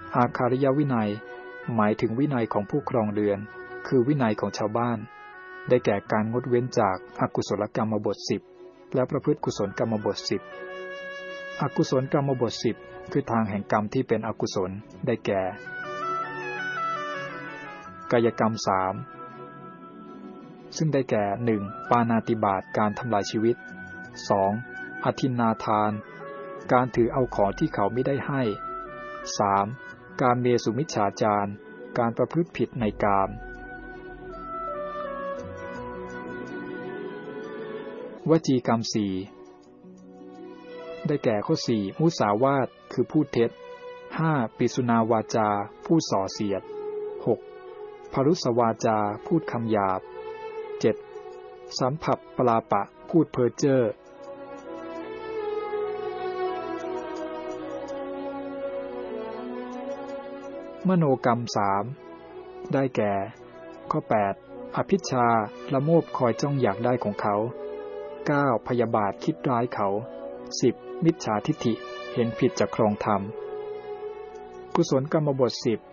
อาคาริยวินัยหมายถึงวินัยของผู้ครองเรือนคือวินัยของชาวบ้านได้แก่การงดเว้นจากอกุศลกรรมบท10และประพฤติกุศลกรรมบท10อกุศลกรรมบท10คือทางแห่งกรรมที่เป็นอกุศลได้แก่กายกรรม3ซึ่งได้แก่ 1. ปาณาติบาตการทำลายชีวิต 2. อทินนาทานการถือเอาของที่เขาไม่ได้ให้ 3. การเมสุมิจฉาจารการประพฤติผิดในกามวจีกรรม4ได้แก่ข้อ4มุสาวาทคือพูดเท็จ 5. ปิสุนาวาจาพูดส่อเสียด 6. พรุสวาจาพูดคำหยาบ 7. สัมผัสปลาปะพูดเพ้อเจ้อมโนกรรม3ได้แก่ข้อ8อภิชฌาละโมบคอยจ้องอยากได้ของเขา 9. พยาบาทคิดร้ายเขา 10. มิจฉาทิฐิเห็นผิดจากครองธรรมกุศลกรรมบท